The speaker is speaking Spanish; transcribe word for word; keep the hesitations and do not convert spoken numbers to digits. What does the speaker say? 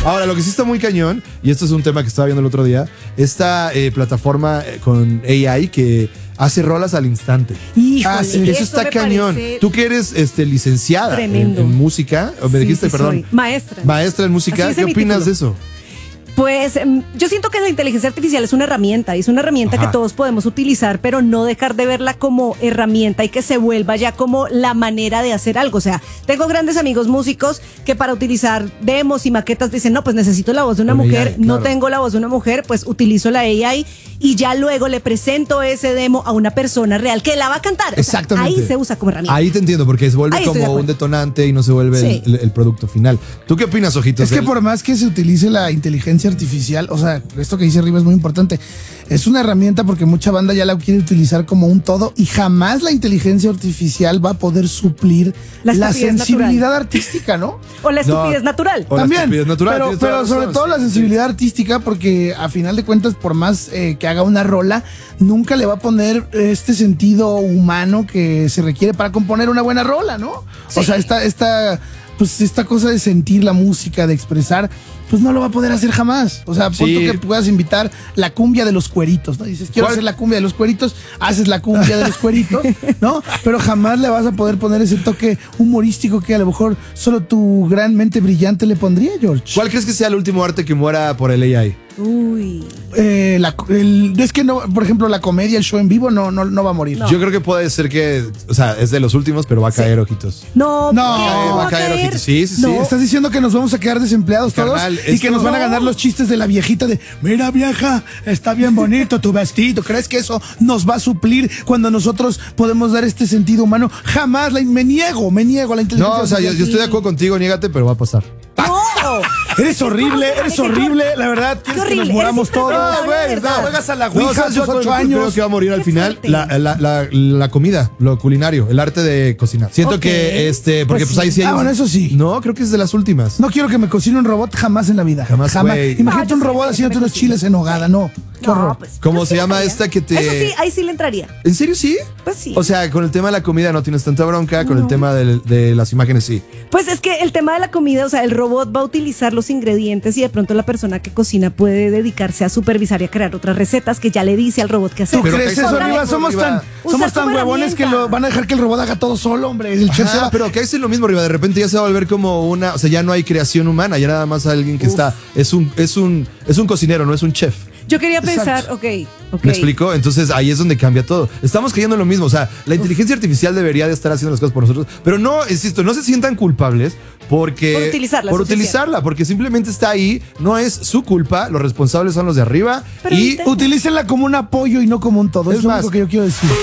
Ahora, lo que sí está muy cañón, y esto es un tema que estaba viendo el otro día, esta eh, plataforma con A I que hace rolas al instante. Híjole, Ah, sí. Eso, eso está cañón. Tú que eres este, licenciada en, en música, o me sí, dijiste, sí perdón. Soy. Maestra. Maestra en música, ¿qué opinas título. de eso? Pues yo siento que la inteligencia artificial es una herramienta, y es una herramienta Ajá. que todos podemos utilizar, pero no dejar de verla como herramienta y que se vuelva ya como la manera de hacer algo. O sea, tengo grandes amigos músicos que para utilizar demos y maquetas dicen, no, pues necesito la voz de una Con mujer, A I, claro. no tengo la voz de una mujer, pues utilizo la A I y ya luego le presento ese demo a una persona real que la va a cantar. Exactamente. O sea, ahí se usa como herramienta. Ahí te entiendo, porque se vuelve ahí como un detonante y no se vuelve sí. el, el, el producto final. ¿Tú qué opinas, Ojitos? Es que por más que se utilice la inteligencia artificial, o sea, esto que dice arriba es muy importante. Es una herramienta porque mucha banda ya la quiere utilizar como un todo y jamás la inteligencia artificial va a poder suplir la, la sensibilidad natural. artística, ¿no? O la estupidez no, natural. O También, la estupidez natural. Pero, pero sobre todo la sensibilidad artística, porque a final de cuentas, por más eh, que haga una rola, nunca le va a poner este sentido humano que se requiere para componer una buena rola, ¿no? Sí. O sea, esta, esta, pues esta cosa de sentir la música, de expresar, pues no lo va a poder hacer jamás. O sea, punto sí. que puedas invitar la cumbia de los cueritos, ¿no? Dices, quiero ¿Cuál? hacer la cumbia de los cueritos, haces la cumbia de los cueritos, ¿no? Pero jamás le vas a poder poner ese toque humorístico que a lo mejor solo tu gran mente brillante le pondría, George. ¿Cuál crees que sea el último arte que muera por el A I? Uy. Eh, la, el, es que no, por ejemplo, la comedia, el show en vivo no, no, no va a morir. No. Yo creo que puede ser que, o sea, es de los últimos, pero va a caer, sí. Ojitos. No, no, va, va a caer, Ojitos. Sí, sí, no. sí. ¿Estás diciendo que nos vamos a quedar desempleados Carnal, todos y que nos van a ganar los chistes de la viejita de, mira vieja, está bien bonito tu vestido? ¿Crees que eso nos va a suplir cuando nosotros podemos dar este sentido humano? Jamás, la, me niego, me niego a la inteligencia. No, o sea, yo, yo estoy de acuerdo contigo, niégate, pero va a pasar. ¡No! Eres horrible, eres horrible, la verdad. Quieres que nos moramos todos. No, güey, no. Juegas a la Ouija a tus ocho años. Creo que va a morir al final la, la, la, la comida, lo culinario, el arte de cocinar. Siento okay. que, este, porque pues, pues ahí sí hay. Ah, bueno, eso sí. No, creo que es de las últimas. No quiero que me cocine un robot jamás en la vida. Jamás, jamás. Imagínate no, un robot haciéndote unos chiles en hogada, no. Qué horror. No, pues, ¿Cómo pues se sí llama entraría. esta que te...? Eso sí, ahí sí le entraría. ¿En serio sí? Pues sí. O sea, con el tema de la comida no tienes tanta bronca, con no. el tema de, de las imágenes sí. Pues es que el tema de la comida, o sea, el robot va a utilizar los ingredientes y de pronto la persona que cocina puede dedicarse a supervisar y a crear otras recetas que ya le dice al robot qué hacer. ¿Tú crees eso, Riva? Somos tan, somos tan huevones que lo, van a dejar que el robot haga todo solo, hombre. El chef se va. Pero que es lo mismo, Riva. De repente ya se va a volver como una... O sea, ya no hay creación humana, ya nada más alguien que Uf. está... Es un, es, un, es un cocinero, no es un chef. Yo quería pensar, Exacto. ok, ok. ¿Me explico? Entonces ahí es donde cambia todo. Estamos cayendo en lo mismo. O sea, la inteligencia Uf. artificial debería de estar haciendo las cosas por nosotros. Pero no, insisto, no se sientan culpables porque... Por utilizarla. Por utilizarla, porque simplemente está ahí. No es su culpa. Los responsables son los de arriba. Pero y... Utilícenla como un apoyo y no como un todo. Es, es lo único que yo quiero decir.